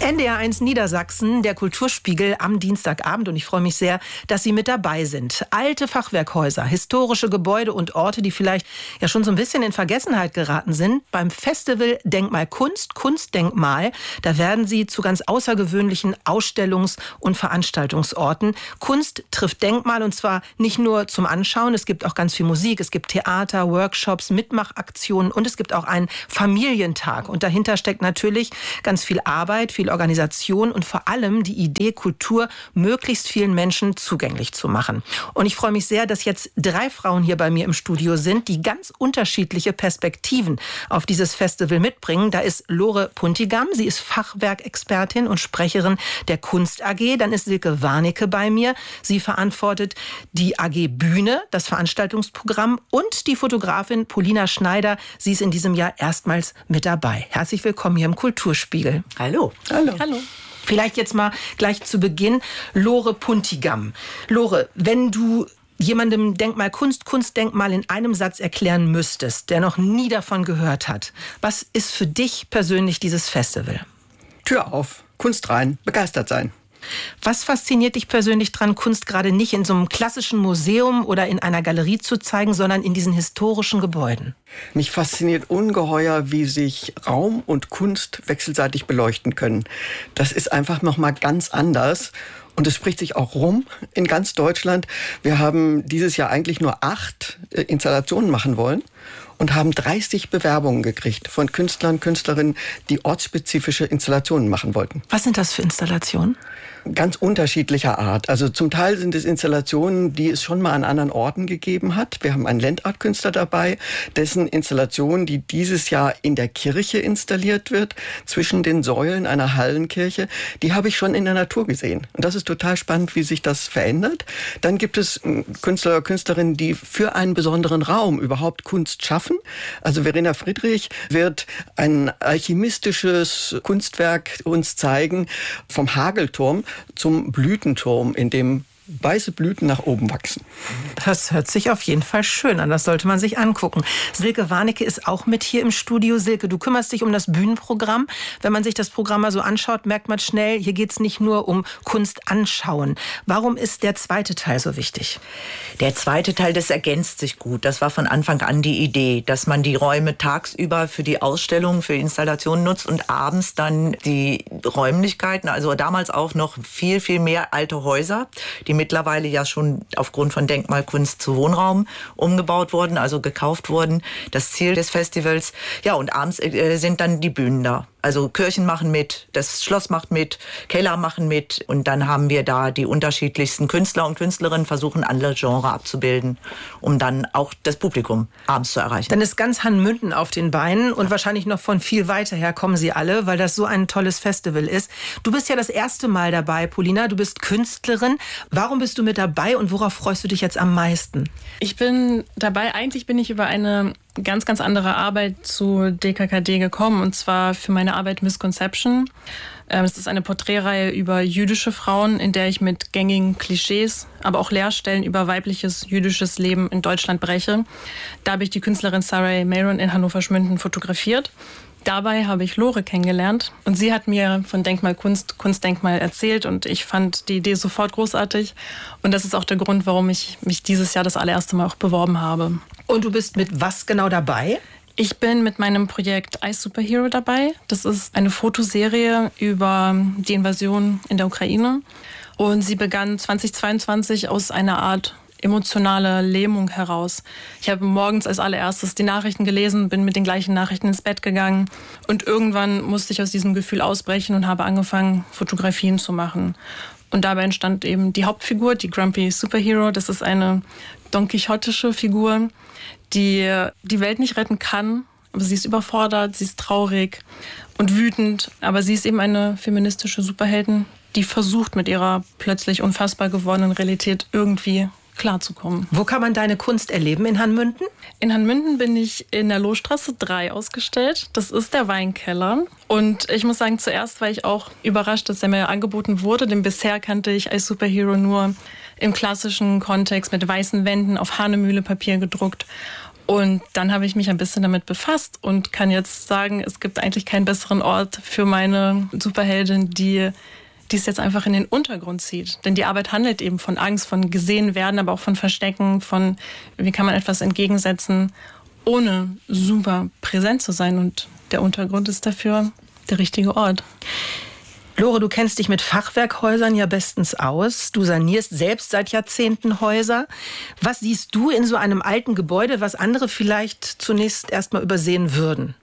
NDR1 Niedersachsen, der Kulturspiegel am Dienstagabend, und ich freue mich sehr, dass Sie mit dabei sind. Alte Fachwerkhäuser, historische Gebäude und Orte, die vielleicht ja schon so ein bisschen in Vergessenheit geraten sind. Beim Festival Denkmal Kunst, Kunstdenkmal, da werden sie zu ganz außergewöhnlichen Ausstellungs- und Veranstaltungsorten. Kunst trifft Denkmal, und zwar nicht nur zum Anschauen. Es gibt auch ganz viel Musik, es gibt Theater, Workshops, Mitmachaktionen und es gibt auch einen Familientag. Und dahinter steckt natürlich ganz viel Arbeit, viel Organisation und vor allem die Idee, Kultur möglichst vielen Menschen zugänglich zu machen. Und ich freue mich sehr, dass jetzt 3 Frauen hier bei mir im Studio sind, die ganz unterschiedliche Perspektiven auf dieses Festival mitbringen. Da ist Lore Puntigam, sie ist Fachwerkexpertin und Sprecherin der Kunst AG. Dann ist Silke Warnecke bei mir. Sie verantwortet die AG Bühne, das Veranstaltungsprogramm, und die Fotografin Polina Schneider. Sie ist in diesem Jahr erstmals mit dabei. Herzlich willkommen hier im Kulturspiegel. Hallo. Hallo. Hallo. Vielleicht jetzt mal gleich zu Beginn Lore Puntigam. Lore, wenn du jemandem Denkmal Kunst, Kunstdenkmal in einem Satz erklären müsstest, der noch nie davon gehört hat, was ist für dich persönlich dieses Festival? Tür auf, Kunst rein, begeistert sein. Was fasziniert dich persönlich dran, Kunst gerade nicht in so einem klassischen Museum oder in einer Galerie zu zeigen, sondern in diesen historischen Gebäuden? Mich fasziniert ungeheuer, wie sich Raum und Kunst wechselseitig beleuchten können. Das ist einfach noch mal ganz anders. Und es spricht sich auch rum in ganz Deutschland. Wir haben dieses Jahr eigentlich nur 8 Installationen machen wollen und haben 30 Bewerbungen gekriegt von Künstlern, Künstlerinnen, die ortsspezifische Installationen machen wollten. Was sind das für Installationen? Ganz unterschiedlicher Art. Also zum Teil sind es Installationen, die es schon mal an anderen Orten gegeben hat. Wir haben einen Landartkünstler dabei, dessen Installation, die dieses Jahr in der Kirche installiert wird, zwischen den Säulen einer Hallenkirche, die habe ich schon in der Natur gesehen. Und das ist total spannend, wie sich das verändert. Dann gibt es Künstler oder Künstlerinnen, die für einen besonderen Raum überhaupt Kunst schaffen. Also Verena Friedrich wird ein alchemistisches Kunstwerk uns zeigen, vom Hagelturm zum Blütenturm, in dem weiße Blüten nach oben wachsen. Das hört sich auf jeden Fall schön an. Das sollte man sich angucken. Silke Warnecke ist auch mit hier im Studio. Silke, du kümmerst dich um das Bühnenprogramm. Wenn man sich das Programm mal so anschaut, merkt man schnell, hier geht es nicht nur um Kunst anschauen. Warum ist der zweite Teil so wichtig? Der zweite Teil, das ergänzt sich gut. Das war von Anfang an die Idee, dass man die Räume tagsüber für die Ausstellungen, für Installationen nutzt und abends dann die Räumlichkeiten, also damals auch noch viel, viel mehr alte Häuser, die mittlerweile ja schon aufgrund von Denkmalkunst zu Wohnraum umgebaut wurden, also gekauft wurden. Das Ziel des Festivals. Ja, und abends sind dann die Bühnen da. Also Kirchen machen mit, das Schloss macht mit, Keller machen mit. Und dann haben wir da die unterschiedlichsten Künstler und Künstlerinnen, versuchen alle Genre abzubilden, um dann auch das Publikum abends zu erreichen. Dann ist ganz Hanmünden auf den Beinen und wahrscheinlich noch von viel weiter her kommen sie alle, weil das so ein tolles Festival ist. Du bist ja das erste Mal dabei, Polina. Du bist Künstlerin. Warum bist du mit dabei und worauf freust du dich jetzt am meisten? Ich bin dabei, eigentlich bin ich über eine ganz, ganz andere Arbeit zu DKKD gekommen, und zwar für meine Arbeit Misconception. Es ist eine Porträtreihe über jüdische Frauen, in der ich mit gängigen Klischees, aber auch Leerstellen über weibliches jüdisches Leben in Deutschland breche. Da habe ich die Künstlerin Sarah Mayron in Hannover-Schmünden fotografiert. Dabei habe ich Lore kennengelernt und sie hat mir von Denkmal Kunst, Kunstdenkmal erzählt und ich fand die Idee sofort großartig. Und das ist auch der Grund, warum ich mich dieses Jahr das allererste Mal auch beworben habe. Und du bist mit was genau dabei? Ich bin mit meinem Projekt I Superhero dabei. Das ist eine Fotoserie über die Invasion in der Ukraine. Und sie begann 2022 aus einer Art emotionale Lähmung heraus. Ich habe morgens als allererstes die Nachrichten gelesen, bin mit den gleichen Nachrichten ins Bett gegangen und irgendwann musste ich aus diesem Gefühl ausbrechen und habe angefangen, Fotografien zu machen. Und dabei entstand eben die Hauptfigur, die Grumpy Superhero. Das ist eine Don Quixotische Figur, die die Welt nicht retten kann, aber sie ist überfordert, sie ist traurig und wütend, aber sie ist eben eine feministische Superheldin, die versucht, mit ihrer plötzlich unfassbar gewordenen Realität irgendwie klarzukommen. Wo kann man deine Kunst erleben in Hanmünden? In Hanmünden bin ich in der Lohstraße 3 ausgestellt. Das ist der Weinkeller. Und ich muss sagen, zuerst war ich auch überrascht, dass er mir angeboten wurde, denn bisher kannte ich I Superhero nur im klassischen Kontext mit weißen Wänden auf Hahnemühle-Papier gedruckt. Und dann habe ich mich ein bisschen damit befasst und kann jetzt sagen, es gibt eigentlich keinen besseren Ort für meine Superheldin, die es jetzt einfach in den Untergrund zieht. Denn die Arbeit handelt eben von Angst, von gesehen werden, aber auch von Verstecken, von wie kann man etwas entgegensetzen, ohne super präsent zu sein. Und der Untergrund ist dafür der richtige Ort. Lore, du kennst dich mit Fachwerkhäusern ja bestens aus. Du sanierst selbst seit Jahrzehnten Häuser. Was siehst du in so einem alten Gebäude, was andere vielleicht zunächst erstmal übersehen würden?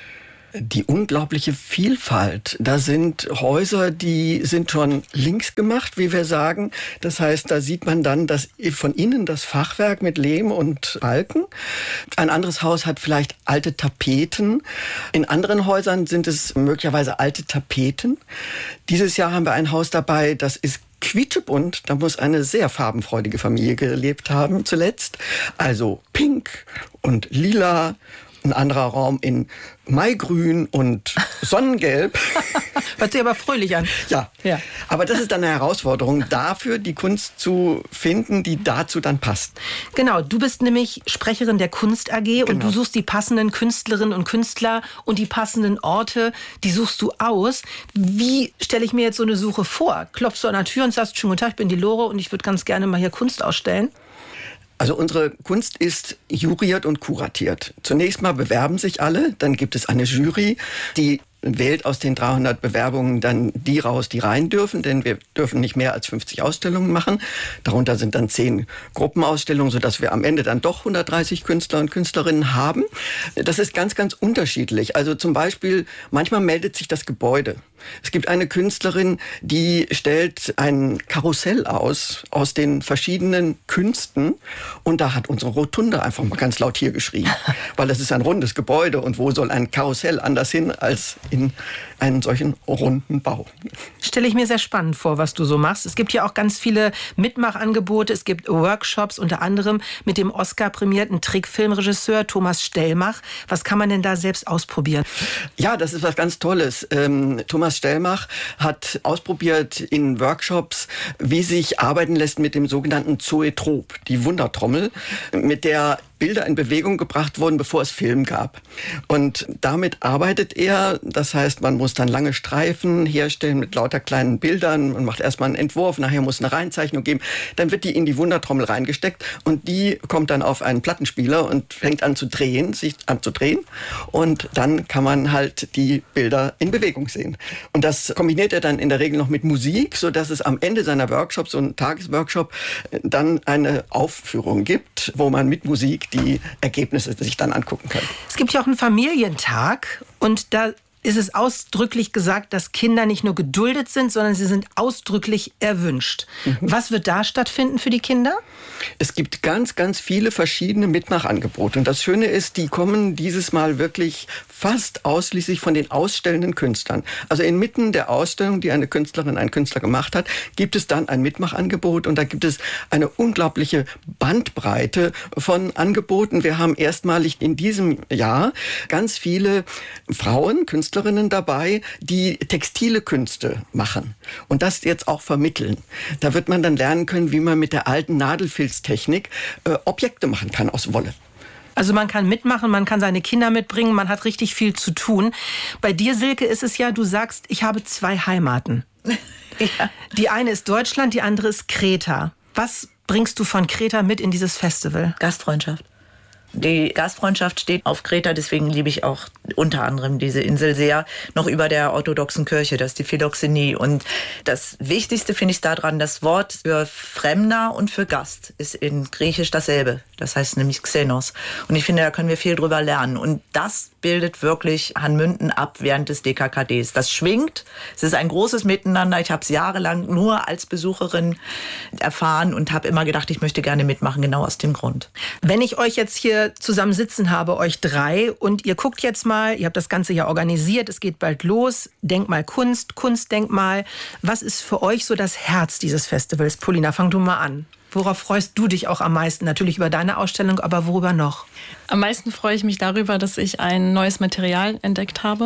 Die unglaubliche Vielfalt. Da sind Häuser, die sind schon links gemacht, wie wir sagen. Das heißt, da sieht man dann von innen das Fachwerk mit Lehm und Balken. Ein anderes Haus hat vielleicht alte Tapeten. In anderen Häusern sind es möglicherweise alte Tapeten. Dieses Jahr haben wir ein Haus dabei, das ist quietschebunt. Da muss eine sehr farbenfreudige Familie gelebt haben zuletzt. Also pink und lila. Ein anderer Raum in Maigrün und Sonnengelb. Hört sich aber fröhlich an. Ja, aber das ist dann eine Herausforderung, dafür die Kunst zu finden, die dazu dann passt. Genau, du bist nämlich Sprecherin der Kunst AG und du suchst die passenden Künstlerinnen und Künstler und die passenden Orte, die suchst du aus. Wie stelle ich mir jetzt so eine Suche vor? Klopfst du an der Tür und sagst, schönen guten Tag, ich bin die Lore und ich würde ganz gerne mal hier Kunst ausstellen? Also unsere Kunst ist juriert und kuratiert. Zunächst mal bewerben sich alle, dann gibt es eine Jury, die wählt aus den 300 Bewerbungen dann die raus, die rein dürfen, denn wir dürfen nicht mehr als 50 Ausstellungen machen. Darunter sind dann 10 Gruppenausstellungen, sodass wir am Ende dann doch 130 Künstler und Künstlerinnen haben. Das ist ganz, ganz unterschiedlich. Also zum Beispiel, manchmal meldet sich das Gebäude. Es gibt eine Künstlerin, die stellt ein Karussell aus den verschiedenen Künsten. Und da hat unsere Rotunde einfach mal ganz laut hier geschrien. Weil das ist ein rundes Gebäude und wo soll ein Karussell anders hin als in einen solchen runden Bau. Stelle ich mir sehr spannend vor, was du so machst. Es gibt ja auch ganz viele Mitmachangebote. Es gibt Workshops, unter anderem mit dem Oscar-prämierten Trickfilmregisseur Thomas Stellmach. Was kann man denn da selbst ausprobieren? Ja, das ist was ganz Tolles. Thomas Stellmach hat ausprobiert in Workshops, wie sich arbeiten lässt mit dem sogenannten Zoetrop, die Wundertrommel, mit der Bilder in Bewegung gebracht wurden, bevor es Film gab. Und damit arbeitet er. Das heißt, man muss dann lange Streifen herstellen mit lauter kleinen Bildern. Man macht erstmal einen Entwurf, nachher muss eine Reinzeichnung geben. Dann wird die in die Wundertrommel reingesteckt und die kommt dann auf einen Plattenspieler und fängt an zu drehen, sich anzudrehen. Und dann kann man halt die Bilder in Bewegung sehen. Und das kombiniert er dann in der Regel noch mit Musik, sodass es am Ende seiner Workshops, so ein Tagesworkshop, dann eine Aufführung gibt, wo man mit Musik die Ergebnisse sich dann angucken kann. Es gibt ja auch einen Familientag und da ist es ausdrücklich gesagt, dass Kinder nicht nur geduldet sind, sondern sie sind ausdrücklich erwünscht. Was wird da stattfinden für die Kinder? Es gibt ganz, ganz viele verschiedene Mitmachangebote. Und das Schöne ist, die kommen dieses Mal wirklich fast ausschließlich von den ausstellenden Künstlern. Also inmitten der Ausstellung, die eine Künstlerin, ein Künstler gemacht hat, gibt es dann ein Mitmachangebot. Und da gibt es eine unglaubliche Bandbreite von Angeboten. Wir haben erstmalig in diesem Jahr ganz viele Frauen, Künstlerinnen dabei, die textile Künste machen und das jetzt auch vermitteln. Da wird man dann lernen können, wie man mit der alten Nadelfilztechnik Objekte machen kann aus Wolle. Also man kann mitmachen, man kann seine Kinder mitbringen, man hat richtig viel zu tun. Bei dir, Silke, ist es ja, du sagst, ich habe 2 Heimaten. Ja. Die eine ist Deutschland, die andere ist Kreta. Was bringst du von Kreta mit in dieses Festival? Gastfreundschaft. Die Gastfreundschaft steht auf Kreta, deswegen liebe ich auch unter anderem diese Insel sehr, noch über der orthodoxen Kirche, das ist die Philoxenie. Und das Wichtigste finde ich daran, das Wort für Fremder und für Gast ist in Griechisch dasselbe. Das heißt nämlich Xenos. Und ich finde, da können wir viel drüber lernen. Und das bildet wirklich Hanmünden ab während des DKKDs. Das schwingt, es ist ein großes Miteinander. Ich habe es jahrelang nur als Besucherin erfahren und habe immer gedacht, ich möchte gerne mitmachen, genau aus dem Grund. Wenn ich euch jetzt hier zusammen sitzen habe, euch 3, und ihr guckt jetzt mal, ihr habt das Ganze ja organisiert, es geht bald los, Denkmal Kunst, Kunstdenkmal. Was ist für euch so das Herz dieses Festivals? Polina, fang du mal an. Worauf freust du dich auch am meisten? Natürlich über deine Ausstellung, aber worüber noch? Am meisten freue ich mich darüber, dass ich ein neues Material entdeckt habe.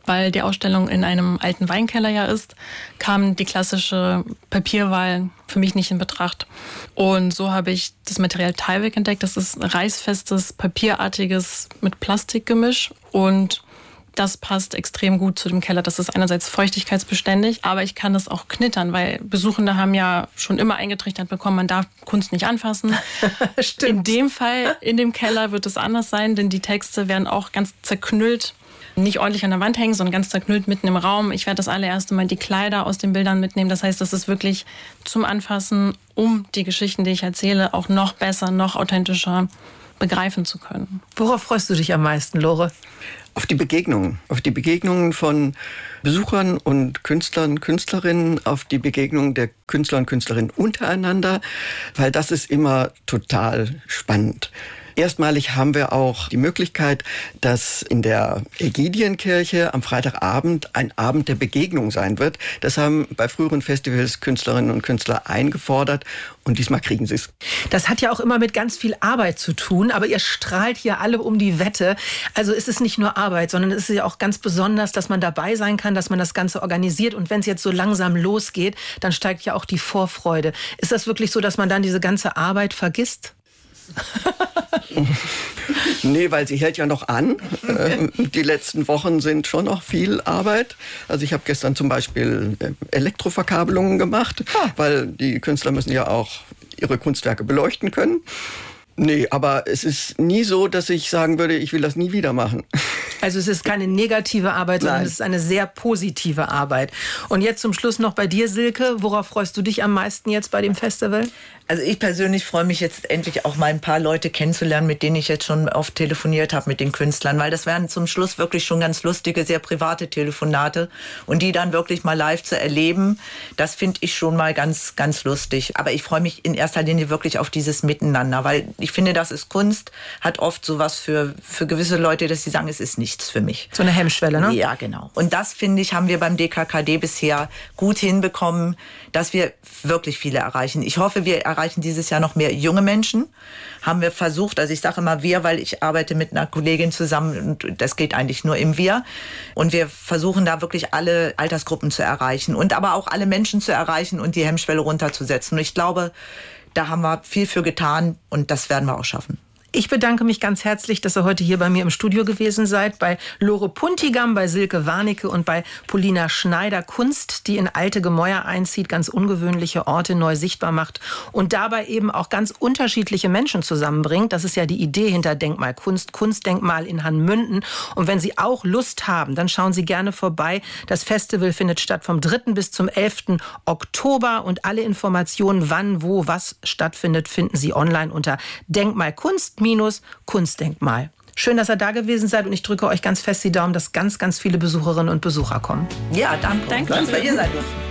Weil die Ausstellung in einem alten Weinkeller ja ist, kam die klassische Papierwahl für mich nicht in Betracht. Und so habe ich das Material Tyvek entdeckt. Das ist ein reißfestes, papierartiges mit Plastikgemisch. Und das passt extrem gut zu dem Keller. Das ist einerseits feuchtigkeitsbeständig, aber ich kann das auch knittern, weil Besuchende haben ja schon immer eingetrichtert bekommen, man darf Kunst nicht anfassen. Stimmt. In dem Fall, in dem Keller wird es anders sein, denn die Texte werden auch ganz zerknüllt, nicht ordentlich an der Wand hängen, sondern ganz zerknüllt mitten im Raum. Ich werde das allererste Mal die Kleider aus den Bildern mitnehmen. Das heißt, das ist wirklich zum Anfassen, um die Geschichten, die ich erzähle, auch noch besser, noch authentischer begreifen zu können. Worauf freust du dich am meisten, Lore? Auf die Begegnungen von Besuchern und Künstlern, Künstlerinnen, auf die Begegnungen der Künstler und Künstlerinnen untereinander, weil das ist immer total spannend. Erstmalig haben wir auch die Möglichkeit, dass in der Ägidienkirche am Freitagabend ein Abend der Begegnung sein wird. Das haben bei früheren Festivals Künstlerinnen und Künstler eingefordert und diesmal kriegen sie es. Das hat ja auch immer mit ganz viel Arbeit zu tun, aber ihr strahlt hier alle um die Wette. Also es ist nicht nur Arbeit, sondern es ist ja auch ganz besonders, dass man dabei sein kann, dass man das Ganze organisiert. Und wenn es jetzt so langsam losgeht, dann steigt ja auch die Vorfreude. Ist das wirklich so, dass man dann diese ganze Arbeit vergisst? Nee, weil sie hält ja noch an. Die letzten Wochen sind schon noch viel Arbeit. Also ich habe gestern zum Beispiel Elektroverkabelungen gemacht, weil die Künstler müssen ja auch ihre Kunstwerke beleuchten können. Nee, aber es ist nie so, dass ich sagen würde, ich will das nie wieder machen. Also es ist keine negative Arbeit, sondern Nein. es ist eine sehr positive Arbeit. Und jetzt zum Schluss noch bei dir, Silke. Worauf freust du dich am meisten jetzt bei dem Festival? Also ich persönlich freue mich jetzt endlich auch mal ein paar Leute kennenzulernen, mit denen ich jetzt schon oft telefoniert habe, mit den Künstlern, weil das wären zum Schluss wirklich schon ganz lustige, sehr private Telefonate und die dann wirklich mal live zu erleben, das finde ich schon mal ganz, ganz lustig. Aber ich freue mich in erster Linie wirklich auf dieses Miteinander, weil ich finde, das ist Kunst, hat oft sowas für gewisse Leute, dass sie sagen, es ist nichts für mich. So eine Hemmschwelle, ne? Ja, genau. Und das, finde ich, haben wir beim DKKD bisher gut hinbekommen, dass wir wirklich viele erreichen. Ich hoffe, wir erreichen dieses Jahr noch mehr junge Menschen. Haben wir versucht, also ich sage immer wir, weil ich arbeite mit einer Kollegin zusammen und das geht eigentlich nur im Wir. Und wir versuchen da wirklich alle Altersgruppen zu erreichen und aber auch alle Menschen zu erreichen und die Hemmschwelle runterzusetzen. Und ich glaube, da haben wir viel für getan und das werden wir auch schaffen. Ich bedanke mich ganz herzlich, dass ihr heute hier bei mir im Studio gewesen seid, bei Lore Puntigam, bei Silke Warnecke und bei Polina Schneider. Kunst, die in alte Gemäuer einzieht, ganz ungewöhnliche Orte neu sichtbar macht und dabei eben auch ganz unterschiedliche Menschen zusammenbringt. Das ist ja die Idee hinter Denkmal Kunst, Kunstdenkmal in Hanmünden. Und wenn Sie auch Lust haben, dann schauen Sie gerne vorbei. Das Festival findet statt vom 3. bis zum 11. Oktober und alle Informationen, wann, wo, was stattfindet, finden Sie online unter Denkmal Kunst-Kunstdenkmal. Schön, dass ihr da gewesen seid und ich drücke euch ganz fest die Daumen, dass ganz, ganz viele Besucherinnen und Besucher kommen. Ja, danke. Danke. Dass wir hier sein dürfen.